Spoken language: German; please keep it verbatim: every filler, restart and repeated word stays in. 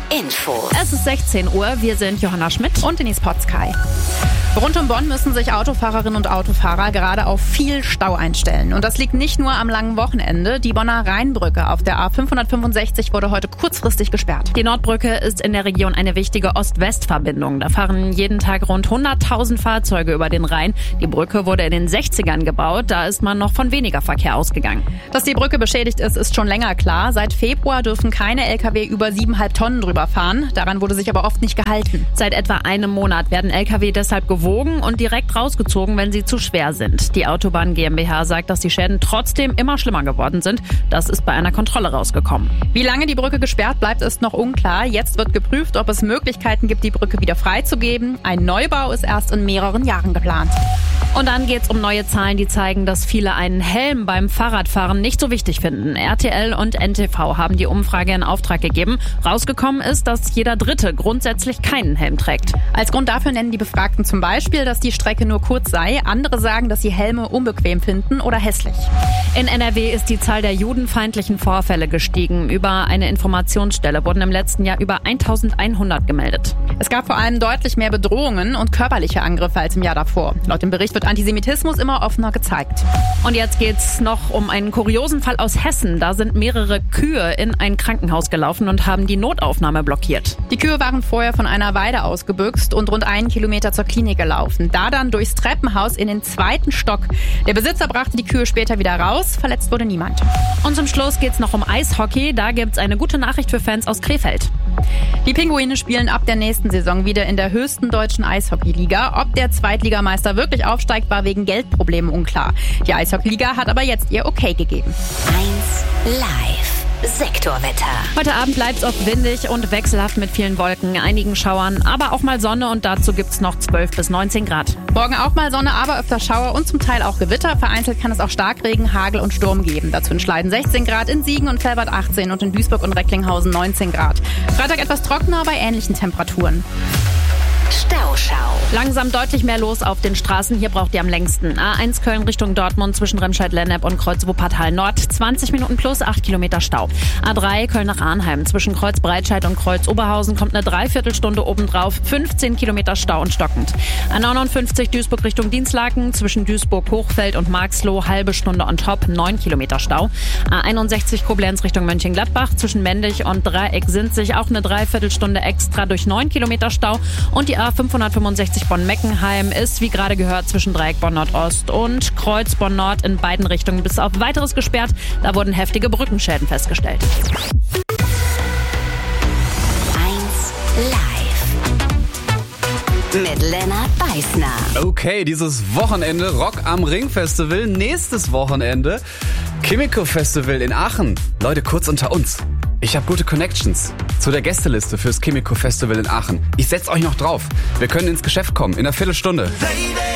Info. Es ist sechzehn Uhr, wir sind Johanna Schmidt und Denise Potzkei. Rund um Bonn müssen sich Autofahrerinnen und Autofahrer gerade auf viel Stau einstellen. Und das liegt nicht nur am langen Wochenende. Die Bonner Rheinbrücke auf der A fünfhundertfünfundsechzig wurde heute kurzfristig gesperrt. Die Nordbrücke ist in der Region eine wichtige Ost-West-Verbindung. Da fahren jeden Tag rund hunderttausend Fahrzeuge über den Rhein. Die Brücke wurde in den sechzigern gebaut. Da ist man noch von weniger Verkehr ausgegangen. Dass die Brücke beschädigt ist, ist schon länger klar. Seit Februar dürfen keine L K W über siebeneinhalb Tonnen drüber fahren. Daran wurde sich aber oft nicht gehalten. Seit etwa einem Monat werden L K W deshalb gewogen und direkt rausgezogen, wenn sie zu schwer sind. Die Autobahn GmbH sagt, dass die Schäden trotzdem immer schlimmer geworden sind. Das ist bei einer Kontrolle rausgekommen. Wie lange die Brücke gesperrt bleibt, ist noch unklar. Jetzt wird geprüft, ob es Möglichkeiten gibt, die Brücke wieder freizugeben. Ein Neubau ist erst in mehreren Jahren geplant. Und dann geht's um neue Zahlen, die zeigen, dass viele einen Helm beim Fahrradfahren nicht so wichtig finden. R T L und N T V haben die Umfrage in Auftrag gegeben. Rausgekommen ist, dass jeder Dritte grundsätzlich keinen Helm trägt. Als Grund dafür nennen die Befragten zum Beispiel, dass die Strecke nur kurz sei. Andere sagen, dass sie Helme unbequem finden oder hässlich. In N R W ist die Zahl der judenfeindlichen Vorfälle gestiegen. Über eine Informationsstelle wurden im letzten Jahr über eintausendeinhundert gemeldet. Es gab vor allem deutlich mehr Bedrohungen und körperliche Angriffe als im Jahr davor. Laut dem Bericht wird Antisemitismus immer offener gezeigt. Und jetzt geht's noch um einen kuriosen Fall aus Hessen. Da sind mehrere Kühe in ein Krankenhaus gelaufen und haben die Notaufnahme blockiert. Die Kühe waren vorher von einer Weide ausgebüxt und rund einen Kilometer zur Klinik gelaufen. Da dann durchs Treppenhaus in den zweiten Stock. Der Besitzer brachte die Kühe später wieder raus. Verletzt wurde niemand. Und zum Schluss geht's noch um Eishockey. Da gibt's eine gute Nachricht für Fans aus Krefeld. Die Pinguine spielen ab der nächsten Saison wieder in der höchsten deutschen Eishockeyliga. Ob der Zweitligameister wirklich aufsteigt, war wegen Geldproblemen unklar. Die Eishockeyliga hat aber jetzt ihr Okay gegeben. eins Live. Sektorwetter. Heute Abend bleibt es oft windig und wechselhaft mit vielen Wolken, einigen Schauern, aber auch mal Sonne und dazu gibt es noch zwölf bis neunzehn Grad. Morgen auch mal Sonne, aber öfter Schauer und zum Teil auch Gewitter. Vereinzelt kann es auch Starkregen, Hagel und Sturm geben. Dazu in Schleiden sechzehn Grad, in Siegen und Velbert achtzehn und in Duisburg und Recklinghausen neunzehn Grad. Freitag etwas trockener bei ähnlichen Temperaturen. Stauschau. Langsam deutlich mehr los auf den Straßen. Hier braucht ihr am längsten. A eins Köln Richtung Dortmund zwischen Remscheid-Lennep und Kreuz Wuppertal Nord. zwanzig Minuten plus acht Kilometer Stau. A drei Köln nach Arnheim zwischen Kreuz Breitscheid und Kreuz Oberhausen kommt eine Dreiviertelstunde obendrauf. fünfzehn Kilometer Stau und stockend. A neunundfünfzig Duisburg Richtung Dienstlaken zwischen Duisburg-Hochfeld und Marxloh halbe Stunde on top. neun Kilometer Stau. A einundsechzig Koblenz Richtung Mönchengladbach zwischen Mendig und Dreieck sind sich auch eine Dreiviertelstunde extra durch neun Kilometer Stau. Und die A fünfhundertfünfundsechzig Bonn-Meckenheim ist, wie gerade gehört, zwischen Dreieck Bonn-Nordost und Kreuz Bonn-Nord in beiden Richtungen bis auf Weiteres gesperrt. Da wurden heftige Brückenschäden festgestellt. eins Live. Mit Lennart Beißner. Okay, dieses Wochenende Rock am Ring Festival. Nächstes Wochenende Chemico Festival in Aachen. Leute, kurz unter uns. Ich habe gute Connections zu der Gästeliste fürs Chemico Festival in Aachen. Ich setz euch noch drauf. Wir können ins Geschäft kommen in einer Viertelstunde. Baby.